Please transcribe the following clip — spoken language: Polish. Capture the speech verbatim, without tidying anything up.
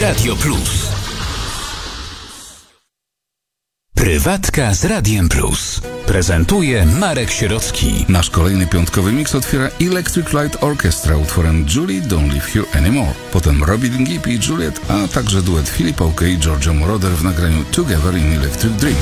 Radio Plus. Prywatka z Radiem Plus. Prezentuje Marek Sierocki. Nasz kolejny piątkowy mix otwiera Electric Light Orchestra utworem Julie Don't Live Here Anymore. Potem Robin Gibb i Juliet, a także duet Philip Oakey i Giorgio Moroder w nagraniu Together in Electric Dream.